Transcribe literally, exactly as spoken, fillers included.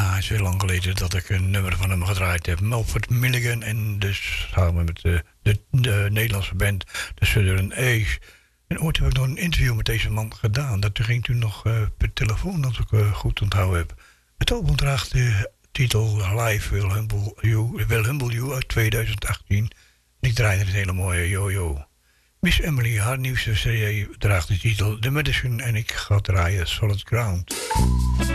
Ja, het is heel lang geleden dat ik een nummer van hem gedraaid heb. Melford Milligan en dus samen met de, de, de Nederlandse band de Southern Ace. En ooit heb ik nog een interview met deze man gedaan. Dat ging toen nog uh, per telefoon, als ik uh, goed onthouden heb. Het album draagt de titel Live Will Humble You, Will Humble You uit tweeduizend achttien. En ik draaide het hele mooie yo-yo. Miss Emily, haar nieuwste serie, draagt de titel The Medicine en ik ga draaien Solid Ground.